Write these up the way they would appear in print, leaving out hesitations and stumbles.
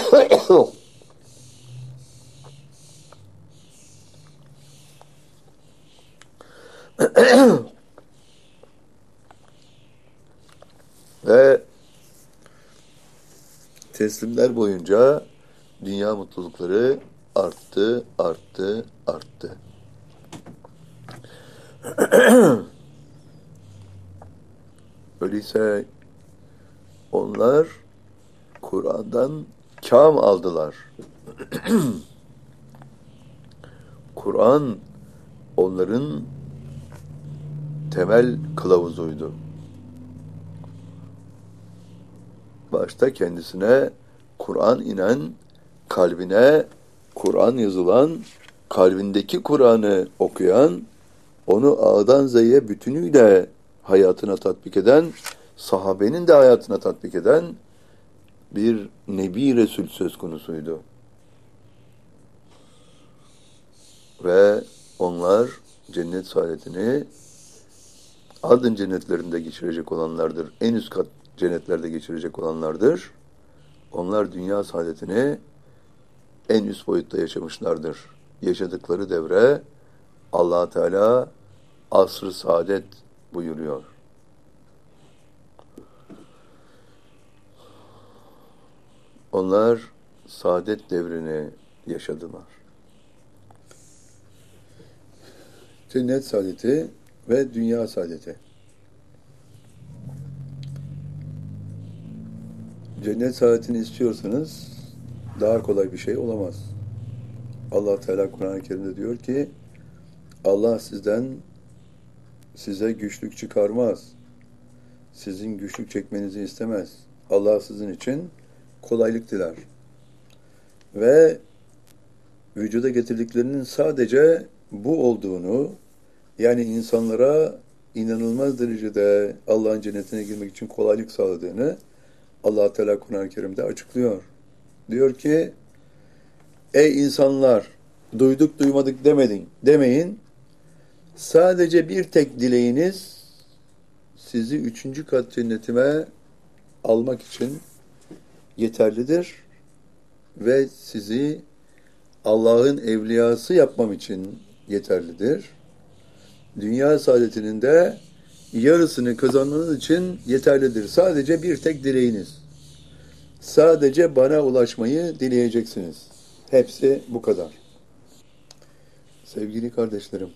Ve teslimler boyunca dünya mutlulukları arttı, arttı, arttı. Öyleyse onlar Kur'an'dan kâm aldılar. Kur'an onların temel kılavuzuydu. Başta kendisine Kur'an inen, kalbine Kur'an yazılan, kalbindeki Kur'an'ı okuyan, onu A'dan Z'ye bütünüyle hayatına tatbik eden, sahabenin de hayatına tatbik eden bir Nebi Resul söz konusuydu. Ve onlar cennet saadetini ardın cennetlerinde geçirecek olanlardır. En üst kat cennetlerde geçirecek olanlardır. Onlar dünya saadetini en üst boyutta yaşamışlardır. Yaşadıkları devre Allah Teala asr-ı saadet buyuruyor. Onlar saadet devrini yaşadılar. Cennet saadeti ve dünya saadeti. Cennet saadetini istiyorsanız daha kolay bir şey olamaz. Allah Teala Kur'an-ı Kerim'de diyor ki Allah size güçlük çıkarmaz. Sizin güçlük çekmenizi istemez. Allah sizin için kolaylık diler. Ve vücuda getirdiklerinin sadece bu olduğunu, yani insanlara inanılmaz derecede Allah'ın cennetine girmek için kolaylık sağladığını Allah Teala Kur'an-ı Kerim'de açıklıyor. Diyor ki, ey insanlar, duyduk duymadık demeyin. Sadece bir tek dileğiniz sizi 3. kat cennetime almak için yeterlidir ve sizi Allah'ın evliyası yapmam için yeterlidir. Dünya saadetinin de yarısını kazanmanız için yeterlidir. Sadece bir tek dileğiniz. Sadece bana ulaşmayı dileyeceksiniz. Hepsi bu kadar. Sevgili kardeşlerim,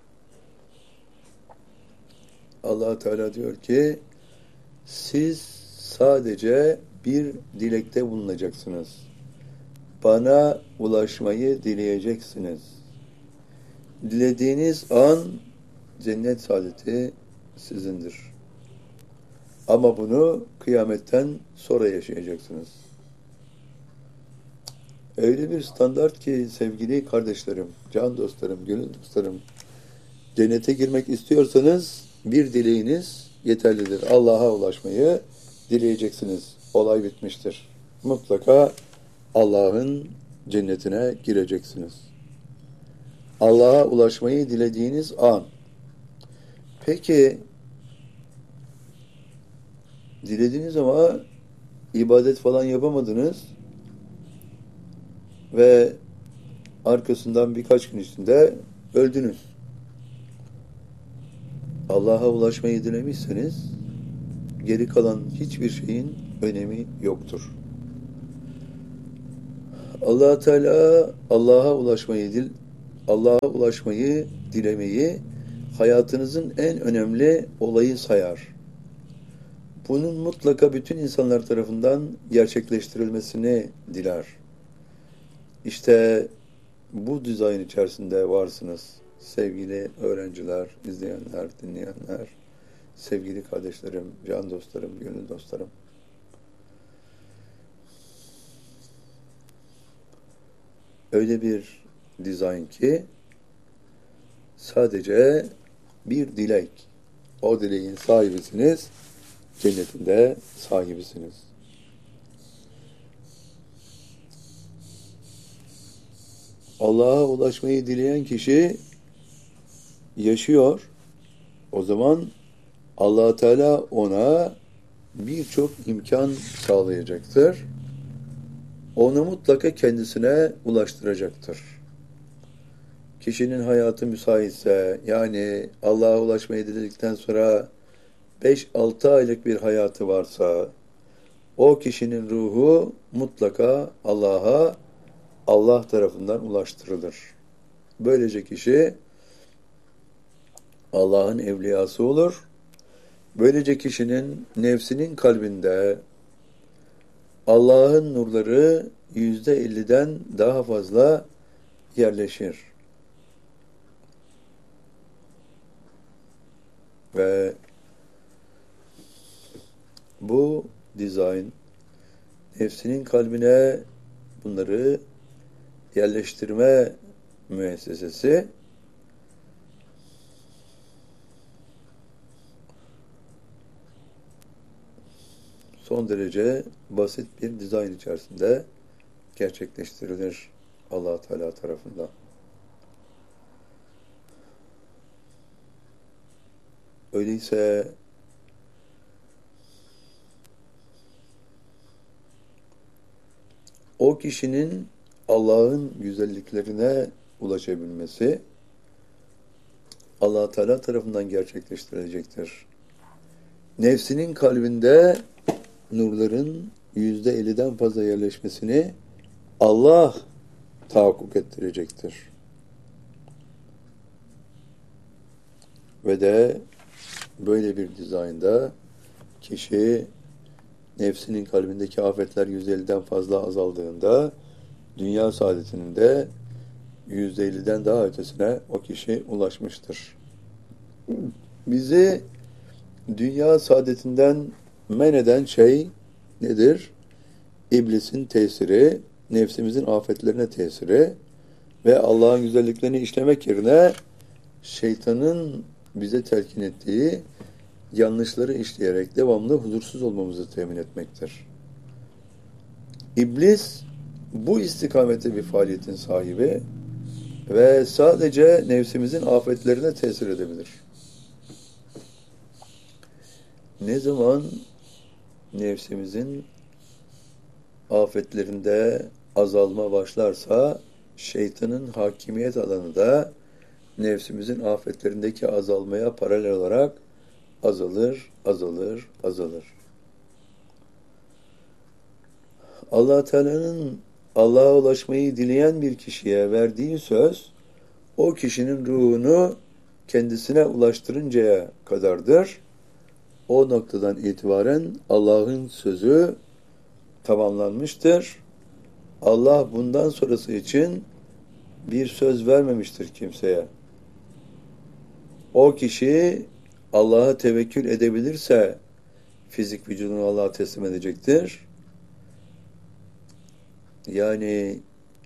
Allah Teala diyor ki, siz sadece bir dilekte bulunacaksınız. Bana ulaşmayı dileyeceksiniz. Dilediğiniz an cennet saadeti sizindir. Ama bunu kıyametten sonra yaşayacaksınız. Öyle bir standart ki sevgili kardeşlerim, can dostlarım, gönül dostlarım, cennete girmek istiyorsanız bir dileğiniz yeterlidir. Allah'a ulaşmayı dileyeceksiniz. Olay bitmiştir. Mutlaka Allah'ın cennetine gireceksiniz. Allah'a ulaşmayı dilediğiniz an. Peki, dilediniz ama ibadet falan yapamadınız ve arkasından birkaç gün içinde öldünüz. Allah'a ulaşmayı dilemişseniz geri kalan hiçbir şeyin önemi yoktur. Allah Teala Allah'a ulaşmayı dilemeyi hayatınızın en önemli olayı sayar. Bunun mutlaka bütün insanlar tarafından gerçekleştirilmesini diler. İşte bu dizayn içerisinde varsınız sevgili öğrenciler, izleyenler, dinleyenler, sevgili kardeşlerim, can dostlarım, gönül dostlarım. Öyle bir dizayn ki sadece bir dilek. O dileğin sahibisiniz, cennetinde sahibisiniz. Allah'a ulaşmayı dileyen kişi yaşıyor. O zaman Allah Teala ona birçok imkan sağlayacaktır. onu mutlaka kendisine ulaştıracaktır. Kişinin hayatı müsaitse, yani Allah'a ulaşmayı diledikten sonra 5-6 aylık bir hayatı varsa, o kişinin ruhu mutlaka Allah'a, Allah tarafından ulaştırılır. Böylece kişi Allah'ın evliyası olur. Böylece kişinin nefsinin kalbinde Allah'ın nurları %50'den daha fazla yerleşir. Ve bu dizayn nefsinin kalbine bunları yerleştirme müessesesi son derece basit bir dizayn içerisinde gerçekleştirilir Allah Teala tarafından. Öyleyse o kişinin Allah'ın güzelliklerine ulaşabilmesi Allah Teala tarafından gerçekleştirilecektir. Nefsinin kalbinde nurların %50'den fazla yerleşmesini Allah tahakkuk ettirecektir. Ve de böyle bir dizaynda kişi nefsinin kalbindeki afetler 150'den fazla azaldığında dünya saadetinin de %50'den daha ötesine o kişi ulaşmıştır. Bizi dünya saadetinden men eden şey nedir? İblisin tesiri, nefsimizin afetlerine tesiri ve Allah'ın güzelliklerini işlemek yerine şeytanın bize telkin ettiği yanlışları işleyerek devamlı huzursuz olmamızı temin etmektir. İblis bu istikamette bir faaliyetin sahibi ve sadece nefsimizin afetlerine tesir edebilir. Ne zaman nefsimizin afetlerinde azalma başlarsa şeytanın hakimiyet alanı da nefsimizin afetlerindeki azalmaya paralel olarak azalır. Allah Teala'nın Allah'a ulaşmayı dileyen bir kişiye verdiği söz, o kişinin ruhunu kendisine ulaştırıncaya kadardır. O noktadan itibaren Allah'ın sözü tamamlanmıştır. Allah bundan sonrası için bir söz vermemiştir kimseye. O kişi Allah'a tevekkül edebilirse fizik vücudunu Allah'a teslim edecektir. Yani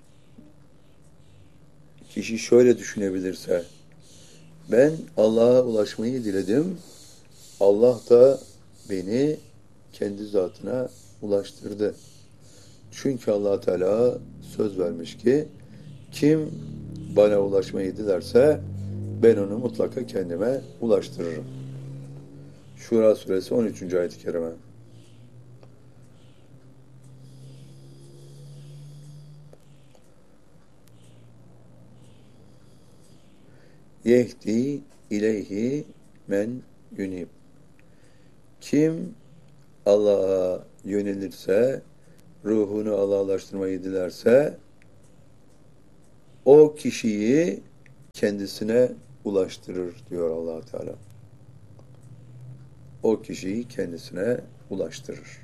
kişi şöyle düşünebilirse, ben Allah'a ulaşmayı diledim, Allah da beni kendi zatına ulaştırdı. Çünkü Allah Teala söz vermiş ki, kim bana ulaşmayı dilerse ben onu mutlaka kendime ulaştırırım. Şura suresi 13. ayet-i kerime. Yehdi ileyhi men yunib. Kim Allah'a yönelirse, ruhunu Allah'laştırmayı dilerse, o kişiyi kendisine ulaştırır diyor Allah Teala. O kişiyi kendisine ulaştırır.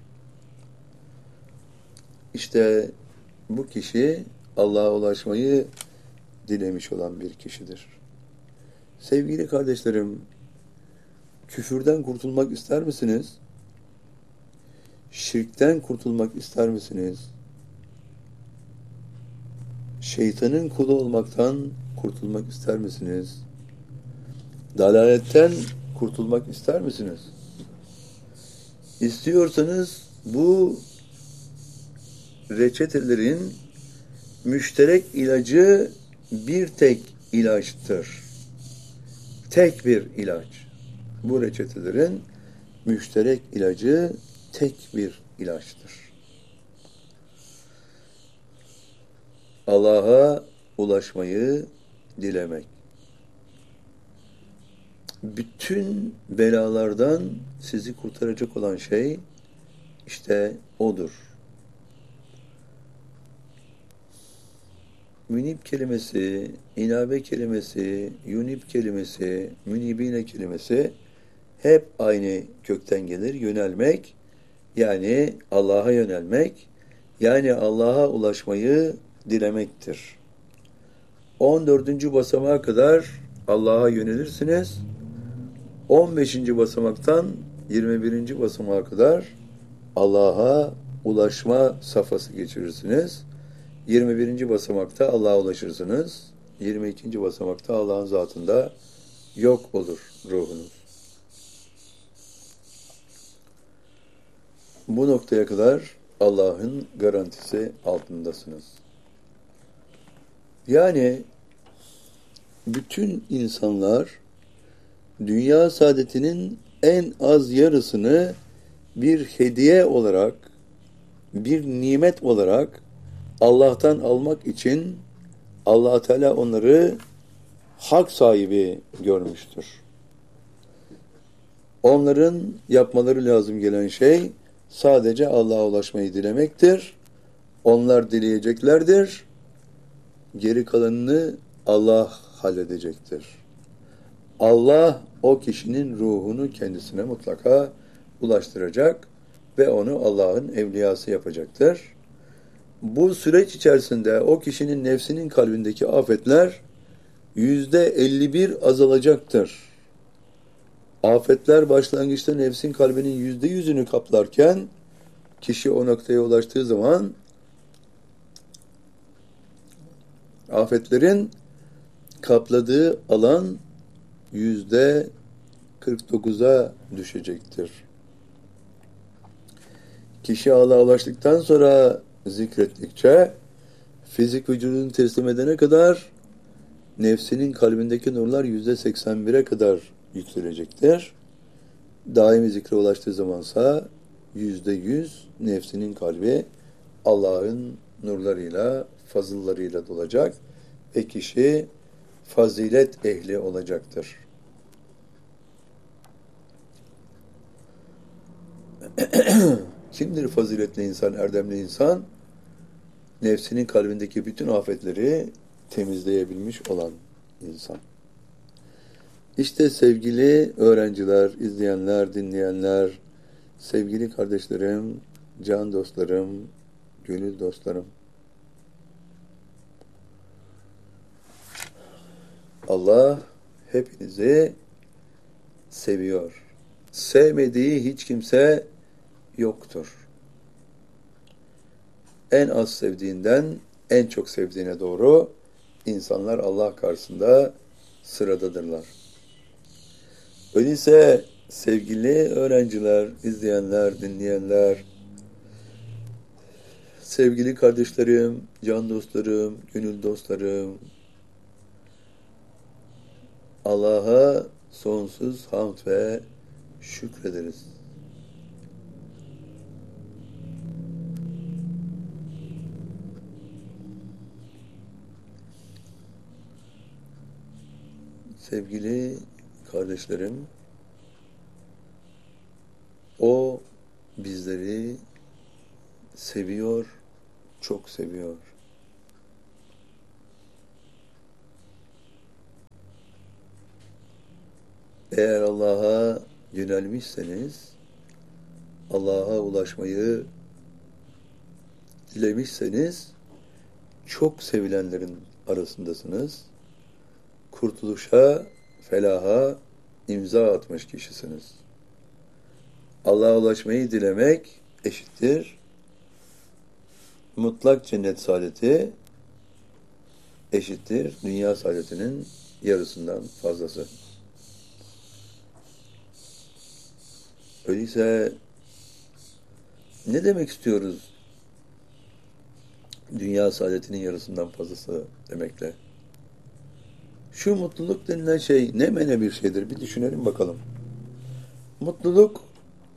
İşte bu kişi Allah'a ulaşmayı dilemiş olan bir kişidir. Sevgili kardeşlerim, küfürden kurtulmak ister misiniz? Şirkten kurtulmak ister misiniz? Şeytanın kulu olmaktan kurtulmak ister misiniz? Dalaletten kurtulmak ister misiniz? İstiyorsanız bu reçetelerin müşterek ilacı bir tek ilaçtır. Tek bir ilaç. Bu reçetelerin müşterek ilacı tek bir ilaçtır. Allah'a ulaşmayı dilemek. Bütün belalardan sizi kurtaracak olan şey işte odur. Münib kelimesi, inabe kelimesi, yunib kelimesi, münibine kelimesi hep aynı kökten gelir. Yönelmek, yani Allah'a yönelmek, yani Allah'a ulaşmayı dilemektir. 14. basamağa kadar Allah'a yönelirsiniz. 15. basamaktan 21. basamağa kadar Allah'a ulaşma safhası geçirirsiniz. 21. basamakta Allah'a ulaşırsınız. 22. basamakta Allah'ın zatında yok olur ruhunuz. Bu noktaya kadar Allah'ın garantisi altındasınız. Yani bütün insanlar dünya saadetinin en az yarısını bir hediye olarak, bir nimet olarak Allah'tan almak için Allah Teala onları hak sahibi görmüştür. Onların yapmaları lazım gelen şey sadece Allah'a ulaşmayı dilemektir. Onlar dileyeceklerdir. Geri kalanını Allah halledecektir. Allah o kişinin ruhunu kendisine mutlaka ulaştıracak ve onu Allah'ın evliyası yapacaktır. Bu süreç içerisinde o kişinin nefsinin kalbindeki afetler %51 azalacaktır. Afetler başlangıçta nefsin kalbinin %100'ünü kaplarken kişi o noktaya ulaştığı zaman afetlerin kapladığı alan %49'a düşecektir. Kişi Allah'a ulaştıktan sonra zikrettikçe fizik vücudunu teslim edene kadar nefsinin kalbindeki nurlar %81'e kadar yükselecektir. Daimi zikre ulaştığı zamansa %100 nefsinin kalbi Allah'ın nurlarıyla, fazıllarıyla dolacak ve kişi fazilet ehli olacaktır. Kimdir faziletli insan, erdemli insan? Nefsinin kalbindeki bütün afetleri temizleyebilmiş olan insan. İşte sevgili öğrenciler, izleyenler, dinleyenler, sevgili kardeşlerim, can dostlarım, gönül dostlarım. Allah hepinizi seviyor. Sevmediği hiç kimse yoktur. En az sevdiğinden en çok sevdiğine doğru insanlar Allah karşısında sıradadırlar. Öyleyse sevgili öğrenciler, izleyenler, dinleyenler, sevgili kardeşlerim, can dostlarım, gönül dostlarım, Allah'a sonsuz hamd ve şükrederiz. Sevgili kardeşlerim, o bizleri seviyor, çok seviyor. Eğer Allah'a yönelmişseniz, Allah'a ulaşmayı dilemişseniz, çok sevilenlerin arasındasınız. Kurtuluşa, felaha imza atmış kişisiniz. Allah'a ulaşmayı dilemek eşittir mutlak cennet saadeti, eşittir dünya saadetinin yarısından fazlası. Öyleyse ne demek istiyoruz dünya saadetinin yarısından fazlası demekle? Şu mutluluk denilen şey ne mene bir şeydir? Bir düşünelim bakalım. Mutluluk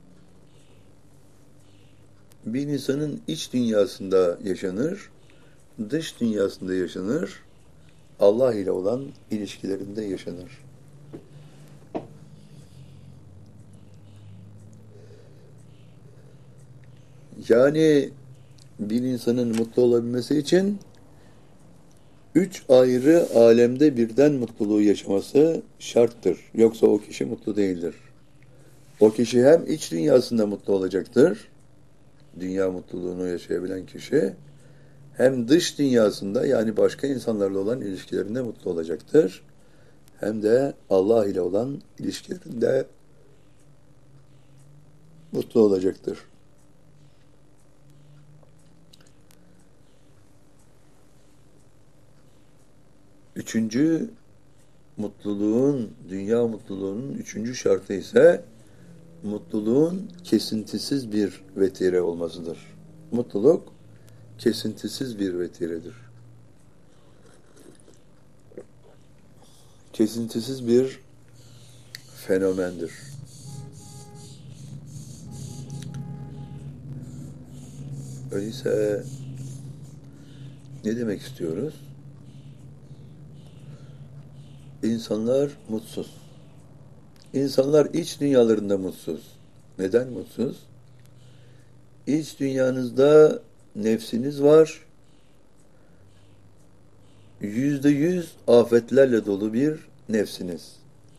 bir insanın iç dünyasında yaşanır dış dünyasında yaşanır, Allah ile olan ilişkilerinde yaşanır. Yani bir insanın mutlu olabilmesi için üç ayrı alemde birden mutluluğu yaşaması şarttır. Yoksa o kişi mutlu değildir. O kişi hem iç dünyasında mutlu olacaktır, dünya mutluluğunu yaşayabilen kişi, hem dış dünyasında yani başka insanlarla olan ilişkilerinde mutlu olacaktır. Hem de Allah ile olan ilişkilerinde mutlu olacaktır. Üçüncü mutluluğun, dünya mutluluğunun üçüncü şartı ise mutluluğun kesintisiz bir vetire olmasıdır. Mutluluk kesintisiz bir vetiredir. Kesintisiz bir fenomendir. Öyleyse ne demek istiyoruz? İnsanlar mutsuz. İnsanlar iç dünyalarında mutsuz. Neden mutsuz? İç dünyanızda nefsiniz var. %100 afetlerle dolu bir nefsiniz.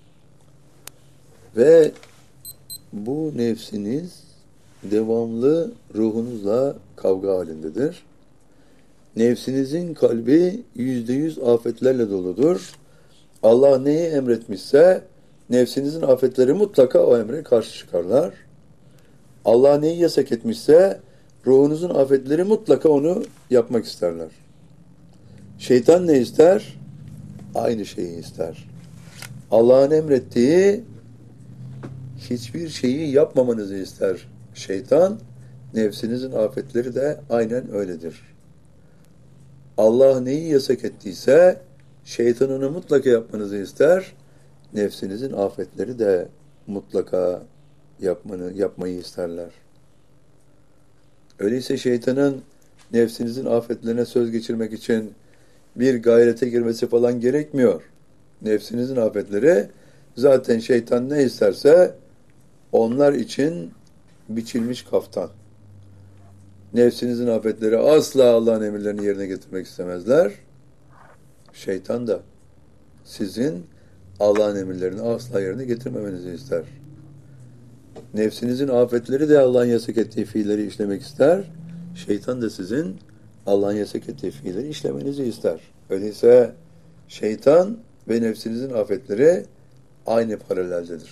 Ve bu nefsiniz devamlı ruhunuzla kavga halindedir. Nefsinizin kalbi %100 afetlerle doludur. Allah neyi emretmişse nefsinizin afetleri mutlaka o emre karşı çıkarlar. Allah neyi yasak etmişse ruhunuzun afetleri mutlaka onu yapmak isterler. Şeytan ne ister? Aynı şeyi ister. Allah'ın emrettiği hiçbir şeyi yapmamanızı ister şeytan. Nefsinizin afetleri de aynen öyledir. Allah neyi yasak ettiyse şeytan onu mutlaka yapmanızı ister. Nefsinizin afetleri de mutlaka yapmayı isterler. Öyleyse şeytanın nefsinizin afetlerine söz geçirmek için bir gayrete girmesi falan gerekmiyor. Nefsinizin afetleri zaten şeytan ne isterse onlar için biçilmiş kaftan. Nefsinizin afetleri asla Allah'ın emirlerini yerine getirmek istemezler. Şeytan da sizin Allah'ın emirlerini asla yerine getirmemenizi ister. Nefsinizin afetleri de Allah'ın yasak ettiği fiilleri işlemek ister. Şeytan da sizin Allah'ın yasak ettiği fiilleri işlemenizi ister. Öyleyse şeytan ve nefsinizin afetleri aynı paraleldedir.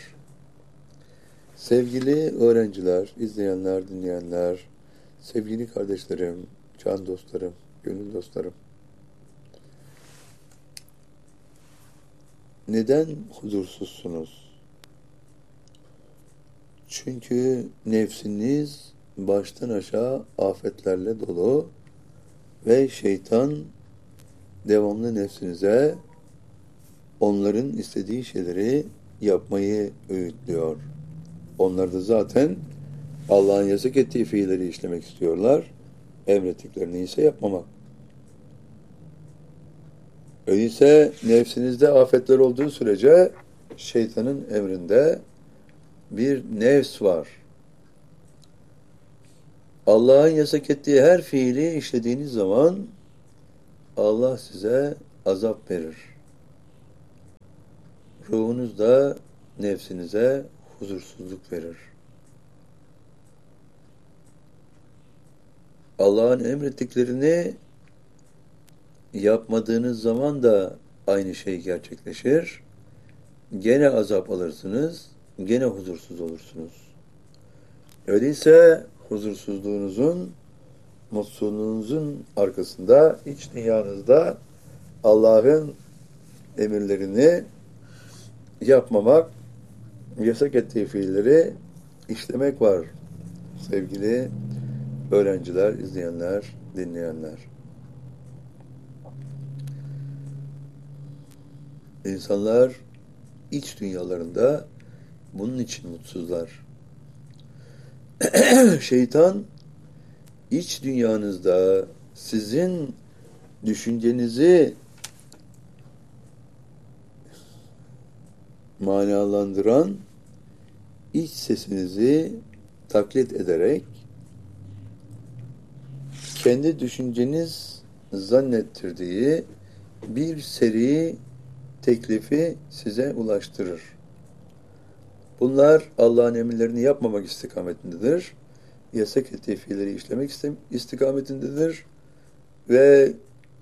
Sevgili öğrenciler, izleyenler, dinleyenler, sevgili kardeşlerim, can dostlarım, gönül dostlarım. Neden huzursuzsunuz? Çünkü nefsiniz baştan aşağı afetlerle dolu ve şeytan devamlı nefsinize onların istediği şeyleri yapmayı öğütlüyor. Onlar da zaten Allah'ın yasak ettiği fiilleri işlemek istiyorlar. Emrettiklerini ise yapmamak. Öyleyse nefsinizde afetler olduğu sürece şeytanın emrinde bir nefs var. Allah'ın yasak ettiği her fiili işlediğiniz zaman Allah size azap verir. Ruhunuz da nefsinize huzursuzluk verir. Allah'ın emrettiklerini yapmadığınız zaman da aynı şey gerçekleşir. Gene azap alırsınız, gene huzursuz olursunuz. Öyleyse huzursuzluğunuzun, mutsuzluğunuzun arkasında, iç dünyanızda Allah'ın emirlerini yapmamak, yasak ettiği fiilleri işlemek var. Sevgili öğrenciler, izleyenler, dinleyenler. İnsanlar iç dünyalarında bunun için mutsuzlar. Şeytan iç dünyanızda sizin düşüncenizi manalandıran iç sesinizi taklit ederek kendi düşünceniz zannettirdiği bir seri teklifi size ulaştırır. Bunlar Allah'ın emirlerini yapmamak istikametindedir. Yasak ettiği fiilleri işlemek istikametindedir. Ve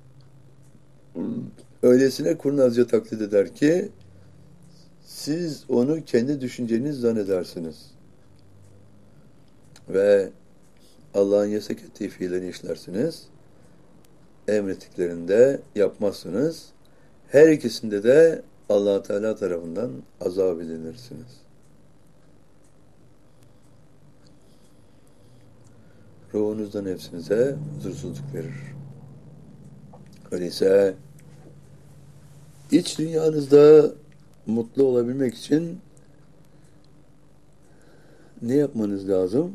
öylesine kurnazca taklit eder ki siz onu kendi düşünceniz zannedersiniz. Ve Allah'ın yasak ettiği fiilleri işlersiniz. Emrettiklerinde yapmazsınız. Her ikisinde de Allah Teala tarafından azap edilirsiniz. Ruhunuzdan nefsinize huzursuzluk verir. Öyleyse iç dünyanızda mutlu olabilmek için ne yapmanız lazım?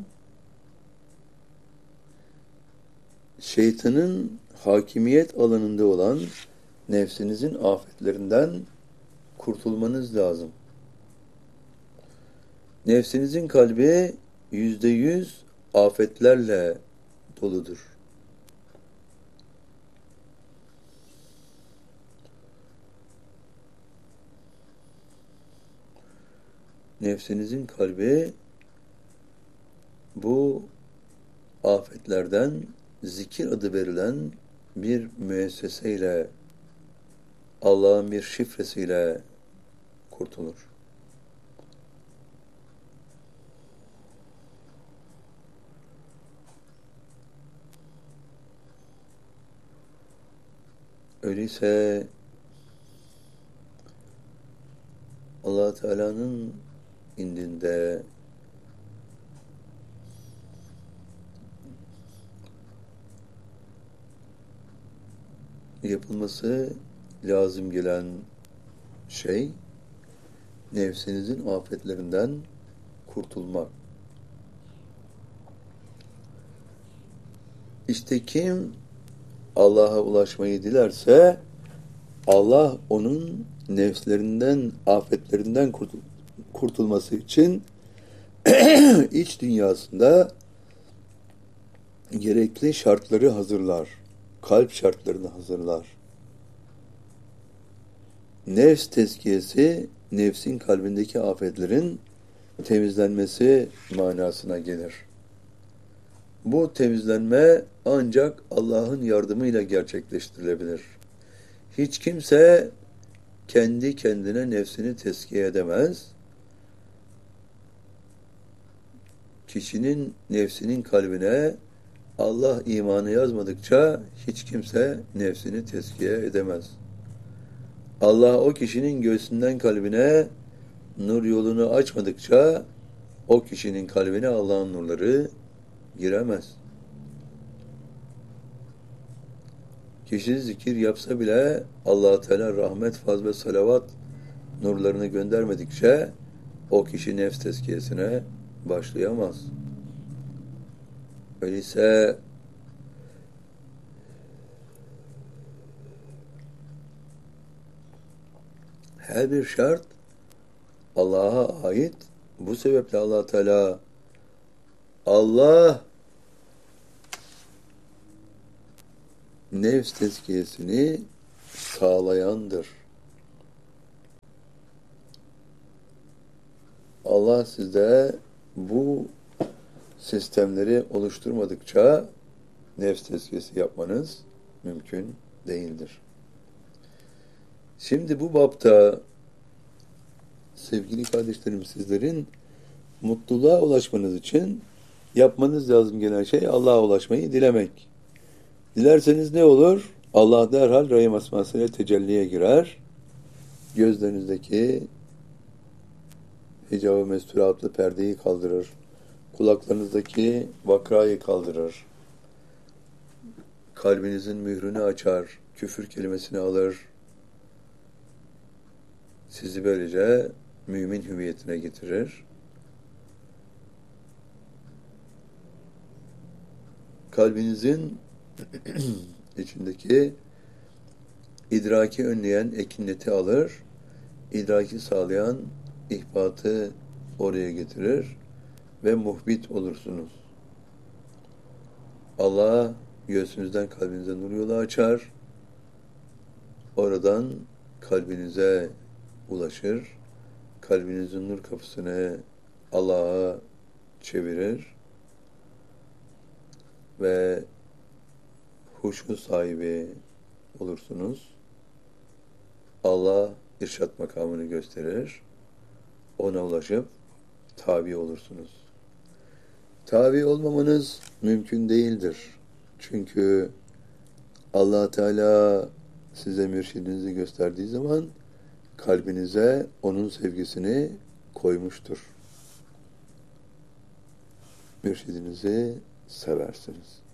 Şeytanın hakimiyet alanında olan nefsinizin afetlerinden kurtulmanız lazım. Nefsinizin kalbi %100 afetlerle doludur. Nefsinizin kalbi bu afetlerden zikir adı verilen bir müesseseyle, Allah'ın bir şifresiyle kurtulur. Öyleyse Allah Teala'nın indinde yapılması lazım gelen şey nefsinizin afetlerinden kurtulmak. İşte kim Allah'a ulaşmayı dilerse Allah onun nefslerinden, afetlerinden kurtulması için iç dünyasında gerekli şartları hazırlar. Kalp şartlarını hazırlar. Nefs tezkiyesi, nefsin kalbindeki afetlerin temizlenmesi manasına gelir. Bu temizlenme ancak Allah'ın yardımıyla gerçekleştirilebilir. Hiç kimse kendi kendine nefsini tezkiye edemez. Kişinin nefsinin kalbine Allah imanı yazmadıkça hiç kimse nefsini tezkiye edemez. Allah o kişinin göğsünden kalbine nur yolunu açmadıkça o kişinin kalbine Allah'ın nurları giremez. Kişi zikir yapsa bile Allah Teala rahmet, faz ve salavat nurlarını göndermedikçe o kişi nefs tezkiyesine başlayamaz. Öyleyse her bir şart Allah'a ait. Bu sebeple Allah Teala nefs tezkiyesini sağlayandır. Allah sizde bu sistemleri oluşturmadıkça nefs tezkiyesi yapmanız mümkün değildir. Şimdi bu bapta sevgili kardeşlerim, sizlerin mutluluğa ulaşmanız için yapmanız lazım gelen şey Allah'a ulaşmayı dilemek. Dilerseniz ne olur? Allah derhal Rahim Esması'yla tecelliye girer. Gözlerinizdeki hicab-ı mesturatlı perdeyi kaldırır. Kulaklarınızdaki vakrayı kaldırır. Kalbinizin mührünü açar. Küfür kelimesini alır. Sizi böylece mümin hüviyetine getirir. Kalbinizin içindeki İdraki önleyen ekineti alır, idraki sağlayan ihbatı oraya getirir ve muhbit olursunuz. Allah göğsünüzden kalbinize nur yolu açar, oradan kalbinize ulaşır, kalbinizin nur kapısını Allah'a çevirir ve huşu sahibi olursunuz. Allah irşat makamını gösterir, ona ulaşıp tabi olursunuz. Tabi olmamanız mümkün değildir. Çünkü Allah Teala size mürşidinizi gösterdiği zaman kalbinize onun sevgisini koymuştur. Mürşidinizi seversiniz.